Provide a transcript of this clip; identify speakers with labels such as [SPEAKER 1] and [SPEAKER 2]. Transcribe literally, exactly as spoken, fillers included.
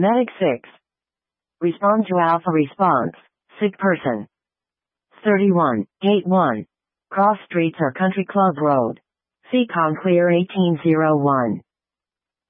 [SPEAKER 1] Medic six. Respond to Alpha response. Sick person. thirty-one, gate one. Cross streets or Country Club Road. Seacon clear eighteen oh one.